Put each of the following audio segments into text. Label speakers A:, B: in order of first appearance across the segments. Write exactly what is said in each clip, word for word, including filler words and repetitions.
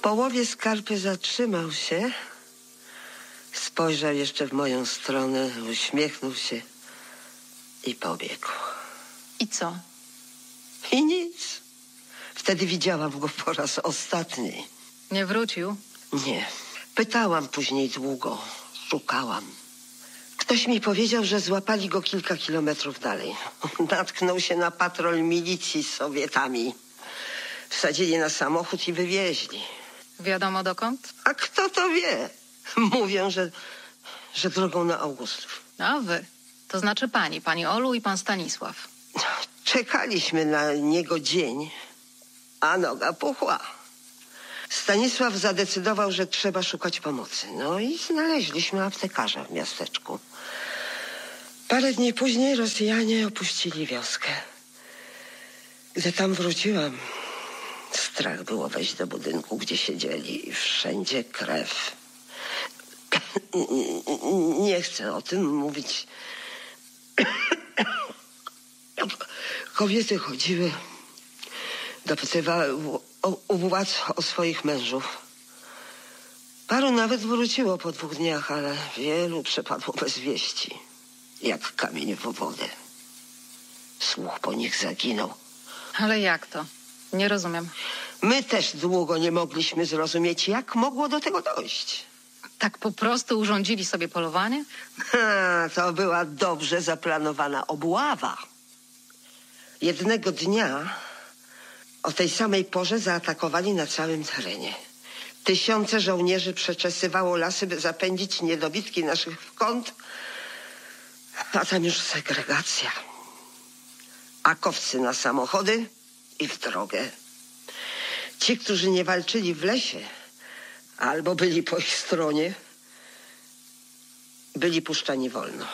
A: połowie skarpy zatrzymał się, spojrzał jeszcze w moją stronę, uśmiechnął się i pobiegł.
B: I co?
A: I nic. Wtedy widziałam go po raz ostatni.
B: Nie wrócił?
A: Nie. Pytałam później długo. Szukałam. Ktoś mi powiedział, że złapali go kilka kilometrów dalej. Natknął się na patrol milicji z Sowietami. Wsadzili na samochód i wywieźli.
B: Wiadomo dokąd?
A: A kto to wie? Mówią, że, że drogą na Augustów.
B: A wy? To znaczy pani, pani Olu i pan Stanisław.
A: Czekaliśmy na niego dzień, a noga puchła. Stanisław zadecydował, że trzeba szukać pomocy. No i znaleźliśmy aptekarza w miasteczku. Parę dni później Rosjanie opuścili wioskę. Gdy tam wróciłam, strach było wejść do budynku, gdzie siedzieli. Wszędzie krew. Nie chcę o tym mówić. Kobiety chodziły, dopytywały u, u władz o swoich mężów. Paru nawet wróciło po dwóch dniach, ale wielu przepadło bez wieści. Jak kamień w wodę. Słuch po nich zaginął.
B: Ale jak to? Nie rozumiem.
A: My też długo nie mogliśmy zrozumieć, jak mogło do tego dojść.
B: Tak po prostu urządzili sobie polowanie?
A: Ha, to była dobrze zaplanowana obława. Jednego dnia o tej samej porze zaatakowali na całym terenie. Tysiące żołnierzy przeczesywało lasy, by zapędzić niedobitki naszych w kąt, a tam już segregacja. Akowcy na samochody i w drogę. Ci, którzy nie walczyli w lesie, albo byli po ich stronie, byli puszczani wolno.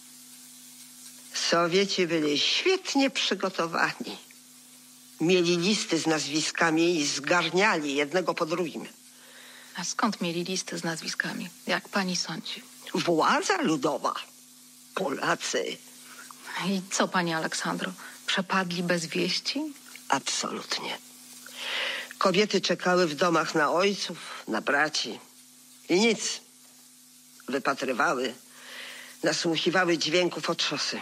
A: Sowieci byli świetnie przygotowani. Mieli listy z nazwiskami i zgarniali jednego po drugim.
B: A skąd mieli listy z nazwiskami? Jak pani sądzi?
A: Władza ludowa. Polacy.
B: I co, pani Aleksandro? Przepadli bez wieści?
A: Absolutnie. Kobiety czekały w domach na ojców, na braci. I nic. Wypatrywały, nasłuchiwały dźwięków od szosy.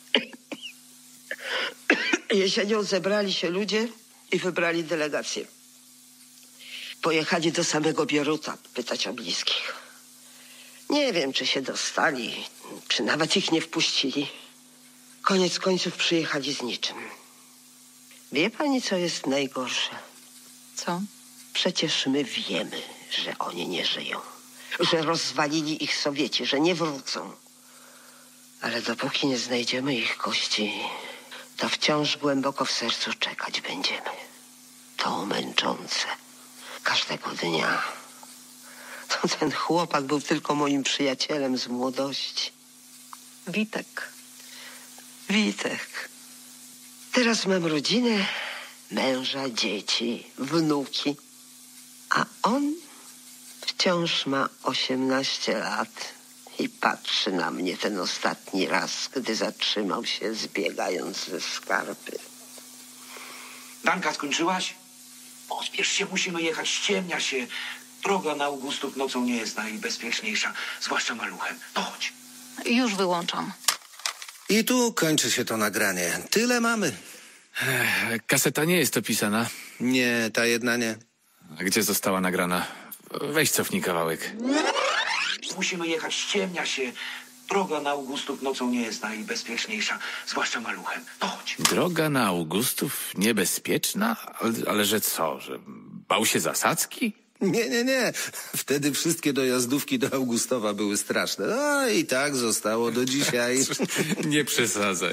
A: Jesienią zebrali się ludzie i wybrali delegację. Pojechali do samego Bieruta pytać o bliskich. Nie wiem, czy się dostali, czy nawet ich nie wpuścili. Koniec końców przyjechali z niczym. Wie pani, co jest najgorsze?
B: Co?
A: Przecież my wiemy, że oni nie żyją. Że rozwalili ich Sowieci, że nie wrócą. Ale dopóki nie znajdziemy ich kości, to wciąż głęboko w sercu czekać będziemy. To męczące. Każdego dnia. To ten chłopak był tylko moim przyjacielem z młodości.
B: Witek.
A: Witek. Teraz mam rodzinę, męża, dzieci, wnuki. A on wciąż ma osiemnaście lat i patrzy na mnie ten ostatni raz, gdy zatrzymał się, zbiegając ze skarpy.
C: Danka, skończyłaś? Pospiesz się, musimy jechać, ściemnia się. Droga na Augustów nocą nie jest najbezpieczniejsza, zwłaszcza maluchem. To chodź.
B: Już wyłączam.
D: I tu kończy się to nagranie. Tyle mamy.
E: Ech, kaseta nie jest opisana.
D: Nie, ta jedna nie.
E: A gdzie została nagrana? Weź cofnij kawałek.
C: Musimy jechać, ściemnia się. Droga na Augustów nocą nie jest najbezpieczniejsza, zwłaszcza maluchem. To chodź.
E: Droga na Augustów niebezpieczna? Ale, ale że co, że bał się zasadzki?
D: Nie, nie, nie. Wtedy wszystkie dojazdówki do Augustowa były straszne. No i tak zostało do dzisiaj.
E: Nie przesadzaj.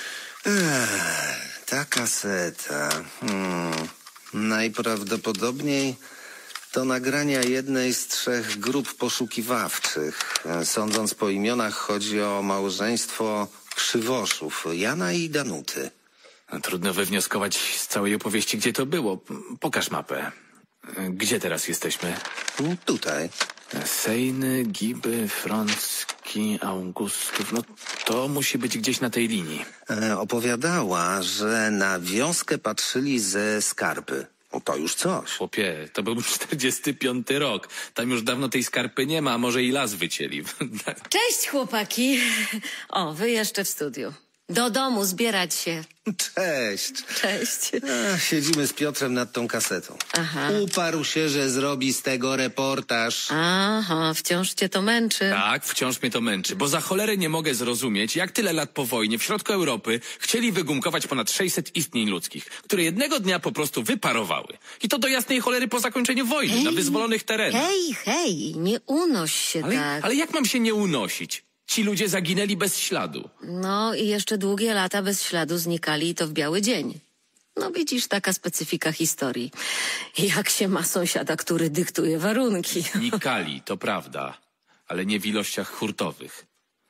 D: Ech, ta kaseta. Hmm. Najprawdopodobniej to nagrania jednej z trzech grup poszukiwawczych. Sądząc po imionach, chodzi o małżeństwo Krzywoszów, Jana i Danuty.
E: Trudno wywnioskować z całej opowieści, gdzie to było. Pokaż mapę. Gdzie teraz jesteśmy?
D: Tutaj.
E: Sejny, Giby, Frącki, Augustów. No to musi być gdzieś na tej linii.
D: E, opowiadała, że na wioskę patrzyli ze skarpy. No to już coś.
E: Chłopie, to był czterdziesty piąty rok. Tam już dawno tej skarpy nie ma, a może i las wycięli.
F: Cześć, chłopaki. O, wy jeszcze w studiu. Do domu zbierać się.
D: Cześć.
F: Cześć.
D: Ach, siedzimy z Piotrem nad tą kasetą.
F: Aha.
D: Uparł się, że zrobi z tego reportaż.
F: Aha, wciąż cię to męczy.
E: Tak, wciąż mnie to męczy, bo za cholerę nie mogę zrozumieć, jak tyle lat po wojnie w środku Europy chcieli wygumkować ponad sześćset istnień ludzkich, które jednego dnia po prostu wyparowały. I to do jasnej cholery po zakończeniu wojny,
F: Hej,
E: na wyzwolonych terenach.
F: Hej, hej, nie unoś się
E: Ale,
F: tak.
E: ale jak mam się nie unosić? Ci ludzie zaginęli bez śladu.
F: No i jeszcze długie lata bez śladu znikali i to w biały dzień. No widzisz, taka specyfika historii. Jak się ma sąsiada, który dyktuje warunki.
E: Znikali, to prawda, ale nie w ilościach hurtowych.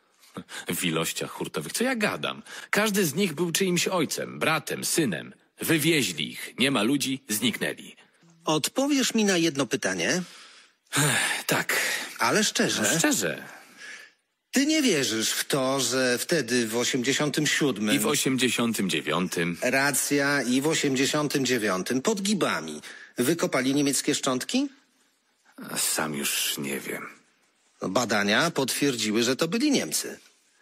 E: W ilościach hurtowych, co ja gadam? Każdy z nich był czyimś ojcem, bratem, synem. Wywieźli ich, nie ma ludzi, zniknęli.
D: Odpowiesz mi na jedno pytanie,
E: Tak,
D: ale szczerze.
E: szczerze.
D: Ty nie wierzysz w to, że wtedy w osiemdziesiątym siódmym...
E: I w osiemdziesiątym dziewiątym.
D: Racja, i w osiemdziesiątym dziewiątym pod Gibami wykopali niemieckie szczątki?
E: Sam już nie wiem.
D: Badania potwierdziły, że to byli Niemcy.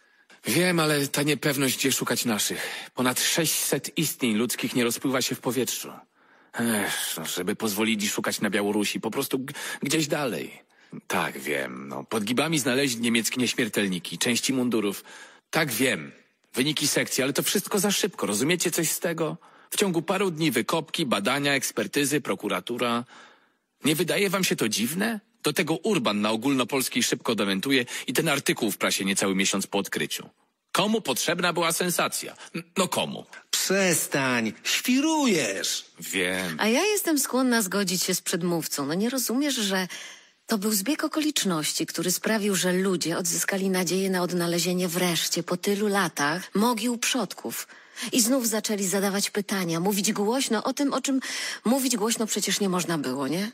E: Wiem, ale ta niepewność, gdzie szukać naszych. Ponad sześćset istnień ludzkich nie rozpływa się w powietrzu. Ech, no, żeby pozwolili szukać na Białorusi, po prostu g- gdzieś dalej. Tak, wiem. No, pod Gibami znaleźli niemieckie nieśmiertelniki, części mundurów. Tak, wiem. Wyniki sekcji, ale to wszystko za szybko. Rozumiecie coś z tego? W ciągu paru dni wykopki, badania, ekspertyzy, prokuratura. Nie wydaje wam się to dziwne? Do tego Urban na ogólnopolskiej szybko dementuje i ten artykuł w prasie niecały miesiąc po odkryciu. Komu potrzebna była sensacja? N- No komu?
D: Przestań, świrujesz.
E: Wiem.
F: A ja jestem skłonna zgodzić się z przedmówcą. No nie rozumiesz, że to był zbieg okoliczności, który sprawił, że ludzie odzyskali nadzieję na odnalezienie wreszcie po tylu latach mogił przodków. I znów zaczęli zadawać pytania, mówić głośno o tym, o czym mówić głośno przecież nie można było, nie?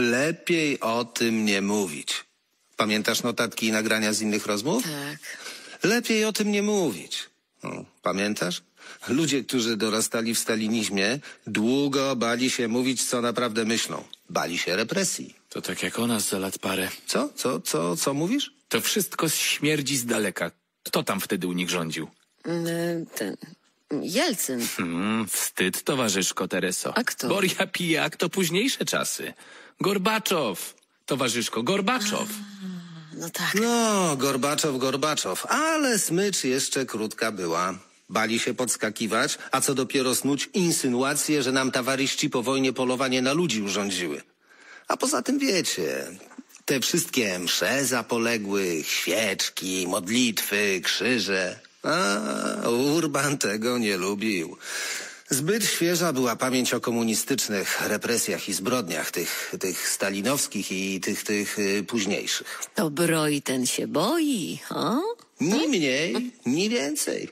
D: Lepiej o tym nie mówić. Pamiętasz notatki i nagrania z innych rozmów?
F: Tak.
D: Lepiej o tym nie mówić. No, pamiętasz? Ludzie, którzy dorastali w stalinizmie, długo bali się mówić, co naprawdę myślą. Bali się represji.
E: To tak jak o nas za lat parę.
D: Co? Co? Co? Co mówisz?
E: To wszystko śmierdzi z daleka. Kto tam wtedy u nich rządził?
F: Yy, ten... Jelcyn.
E: Hmm, wstyd, towarzyszko Tereso.
F: A kto?
E: Boria Pijak to późniejsze czasy. Gorbaczow, towarzyszko, Gorbaczow.
F: No tak.
D: No, Gorbaczow, Gorbaczow, ale smycz jeszcze krótka była. Bali się podskakiwać, a co dopiero snuć insynuacje, że nam tawaryści po wojnie polowanie na ludzi urządziły. A poza tym wiecie, te wszystkie msze za poległych, świeczki, modlitwy, krzyże. A, Urban tego nie lubił. Zbyt świeża była pamięć o komunistycznych represjach i zbrodniach, tych, tych stalinowskich i tych, tych y, późniejszych.
F: To broi ten się boi, o?
D: Ni mniej, ni więcej.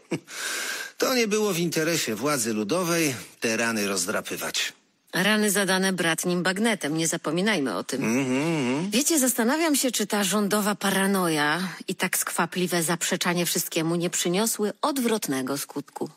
D: To nie było w interesie władzy ludowej te rany rozdrapywać.
F: Rany zadane bratnim bagnetem, nie zapominajmy o tym.
D: Mm-hmm.
F: Wiecie, zastanawiam się, czy ta rządowa paranoja i tak skwapliwe zaprzeczanie wszystkiemu nie przyniosły odwrotnego skutku.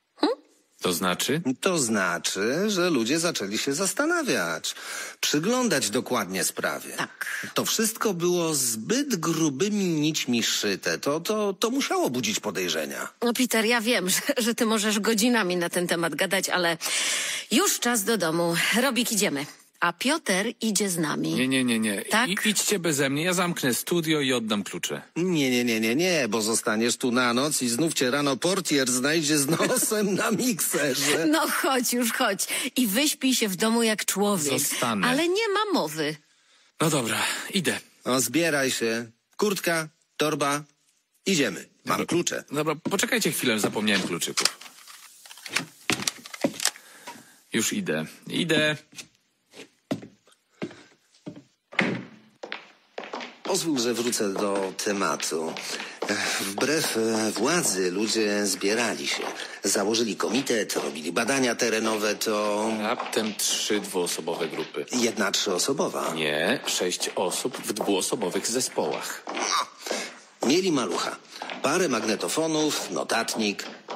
E: To znaczy?
D: To znaczy, że ludzie zaczęli się zastanawiać, przyglądać dokładnie sprawie.
F: Tak.
D: To wszystko było zbyt grubymi nićmi szyte. To, to, to musiało budzić podejrzenia.
F: No Peter, ja wiem, że, że ty możesz godzinami na ten temat gadać, ale już czas do domu. Robik, idziemy. A Piotr idzie z nami.
E: Nie, nie, nie, nie.
F: Tak?
E: I, idźcie beze mnie, ja zamknę studio i oddam klucze.
D: Nie, nie, nie, nie, nie, bo zostaniesz tu na noc i znów cię rano portier znajdzie z nosem na mikserze.
F: No chodź już, chodź. I wyśpij się w domu jak człowiek.
E: Zostanę.
F: Ale nie ma mowy.
E: No dobra, idę.
D: No, zbieraj się. Kurtka, torba, idziemy. Mam klucze.
E: Dobra, poczekajcie chwilę, zapomniałem kluczyków. Już idę, idę.
D: Pozwól, że wrócę do tematu. Wbrew władzy ludzie zbierali się. Założyli komitet, robili badania terenowe, to
E: Raptem trzy dwuosobowe grupy.
D: jedna trzyosobowa.
E: Nie, sześć osób w dwuosobowych zespołach.
D: Mieli malucha. Parę magnetofonów, notatnik.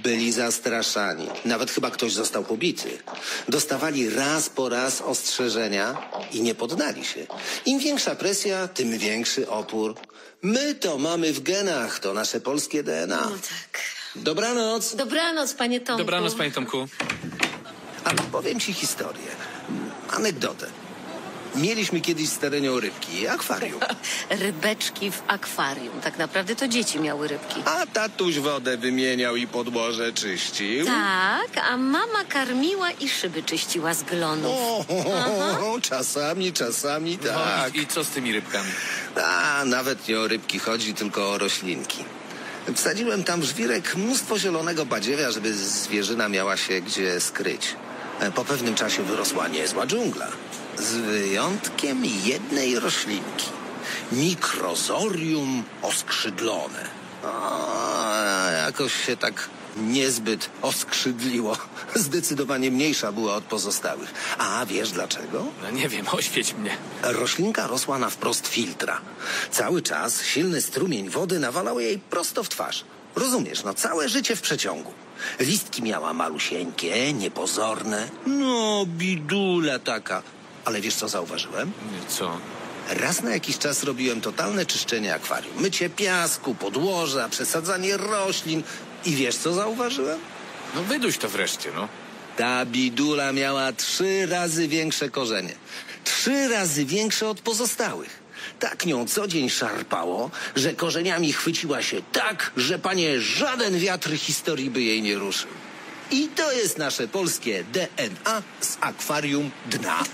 D: Byli zastraszani. Nawet chyba ktoś został pobity. Dostawali raz po raz ostrzeżenia i nie poddali się. Im większa presja, tym większy opór. My to mamy w genach, to nasze polskie D N A.
F: No tak.
D: Dobranoc.
F: Dobranoc, panie Tomku.
E: Dobranoc, panie Tomku.
D: A powiem ci historię. Anegdotę. Mieliśmy kiedyś z Terenią rybki, akwarium.
F: Rybeczki w akwarium. Tak naprawdę to dzieci miały rybki.
D: A tatuś wodę wymieniał i podłoże czyścił.
F: Tak, a mama karmiła i szyby czyściła z glonów.
D: O, o, o, czasami, czasami tak.
E: No, i, I co z tymi rybkami?
D: A, nawet nie o rybki chodzi, tylko o roślinki. Wsadziłem tam w żwirek mnóstwo zielonego badziewia, żeby zwierzyna miała się gdzie skryć. Po pewnym czasie wyrosła niezła dżungla. Z wyjątkiem jednej roślinki. Mikrozorium oskrzydlone. O, jakoś się tak niezbyt oskrzydliło. Zdecydowanie mniejsza była od pozostałych. A wiesz dlaczego?
E: No nie wiem, oświeć mnie.
D: Roślinka rosła na wprost filtra. Cały czas silny strumień wody nawalał jej prosto w twarz. Rozumiesz, no całe życie w przeciągu. Listki miała malusieńkie, niepozorne. No, bidula taka. Ale wiesz, co zauważyłem?
E: Co?
D: Raz na jakiś czas robiłem totalne czyszczenie akwarium. Mycie piasku, podłoża, przesadzanie roślin. I wiesz, co zauważyłem?
E: No wyduś to wreszcie, no.
D: Ta bidula miała trzy razy większe korzenie. Trzy razy większe od pozostałych. Tak nią co dzień szarpało, że korzeniami chwyciła się tak, że panie żaden wiatr historii by jej nie ruszył. I to jest nasze polskie D N A z akwarium dna.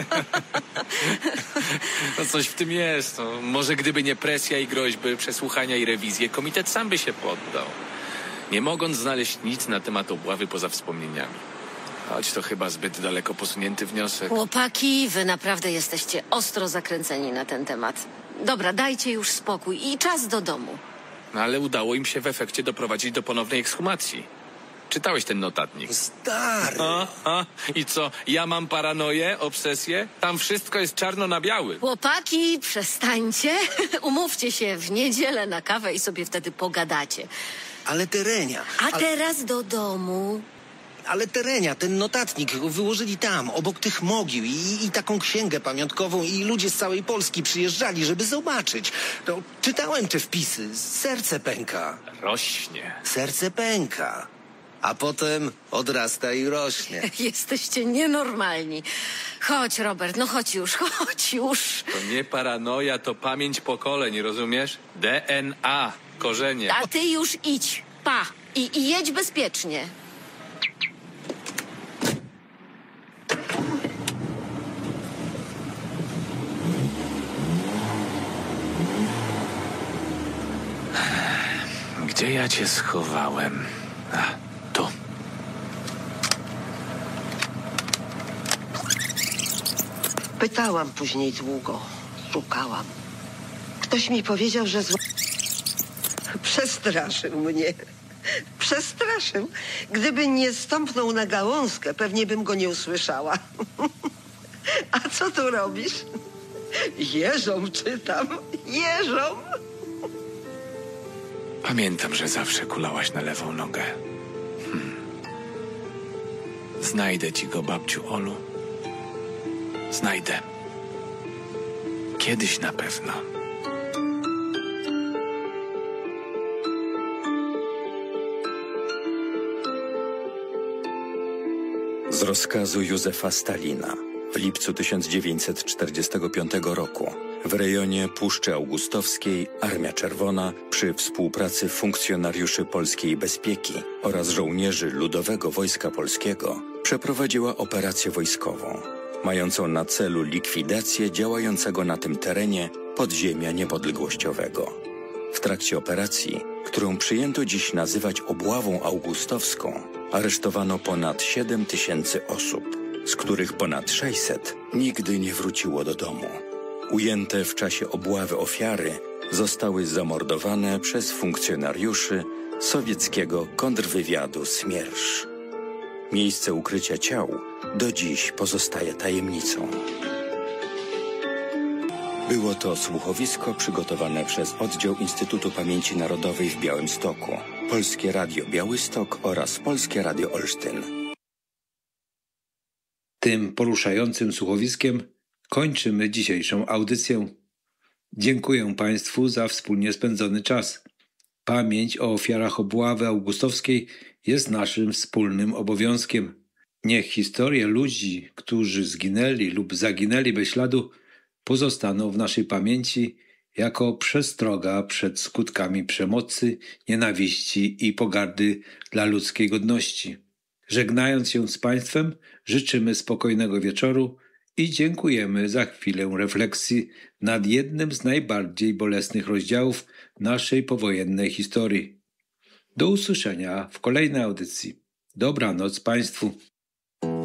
E: No coś w tym jest. No. Może gdyby nie presja i groźby, przesłuchania i rewizje, komitet sam by się poddał. Nie mogąc znaleźć nic na temat obławy poza wspomnieniami. Choć to chyba zbyt daleko posunięty wniosek.
F: Chłopaki, wy naprawdę jesteście ostro zakręceni na ten temat. Dobra, dajcie już spokój i czas do domu.
E: No ale udało im się w efekcie doprowadzić do ponownej ekshumacji. Czytałeś ten notatnik?
D: Stary.
E: A, a, I co? Ja mam paranoję, obsesję? Tam wszystko jest czarno na białym.
F: Chłopaki, przestańcie. Umówcie się w niedzielę na kawę i sobie wtedy pogadacie.
D: Ale Terenia.
F: A
D: ale,
F: teraz do domu.
D: ale Terenia, ten notatnik wyłożyli tam, obok tych mogił i, i taką księgę pamiątkową i ludzie z całej Polski przyjeżdżali, żeby zobaczyć. No, czytałem te wpisy. Serce pęka.
E: Rośnie.
D: Serce pęka. A potem odrasta i rośnie.
F: Jesteście nienormalni. Chodź, Robert, no chodź już, chodź już.
E: To nie paranoja, to pamięć pokoleń, rozumiesz? D N A, korzenie.
F: A ty już idź, pa. I, i jedź bezpiecznie.
E: Gdzie ja cię schowałem? A, tu.
A: Pytałam później długo. Szukałam. Ktoś mi powiedział, że zło... Przestraszył mnie. Przestraszył. Gdyby nie stąpnął na gałązkę, pewnie bym go nie usłyszała. A co tu robisz? Jeżom czytam. Jeżom.
E: Pamiętam, że zawsze kulałaś na lewą nogę. Hmm. Znajdę ci go, babciu Olu. Znajdę. Kiedyś na pewno.
G: Z rozkazu Józefa Stalina w lipcu tysiąc dziewięćset czterdziestego piątego roku w rejonie Puszczy Augustowskiej Armia Czerwona przy współpracy funkcjonariuszy polskiej bezpieki oraz żołnierzy Ludowego Wojska Polskiego przeprowadziła operację wojskową, mającą na celu likwidację działającego na tym terenie podziemia niepodległościowego. W trakcie operacji, którą przyjęto dziś nazywać obławą augustowską, aresztowano ponad siedem tysięcy osób, z których ponad sześćset nigdy nie wróciło do domu. Ujęte w czasie obławy ofiary zostały zamordowane przez funkcjonariuszy sowieckiego kontrwywiadu Smiersz. Miejsce ukrycia ciał do dziś pozostaje tajemnicą. Było to słuchowisko przygotowane przez Oddział Instytutu Pamięci Narodowej w Białymstoku, Polskie Radio Białystok oraz Polskie Radio Olsztyn.
H: Tym poruszającym słuchowiskiem kończymy dzisiejszą audycję. Dziękuję Państwu za wspólnie spędzony czas. Pamięć o ofiarach obławy augustowskiej jest naszym wspólnym obowiązkiem. Niech historie ludzi, którzy zginęli lub zaginęli bez śladu, pozostaną w naszej pamięci jako przestroga przed skutkami przemocy, nienawiści i pogardy dla ludzkiej godności. Żegnając się z Państwem, życzymy spokojnego wieczoru i dziękujemy za chwilę refleksji nad jednym z najbardziej bolesnych rozdziałów naszej powojennej historii. Do usłyszenia w kolejnej audycji. Dobranoc Państwu.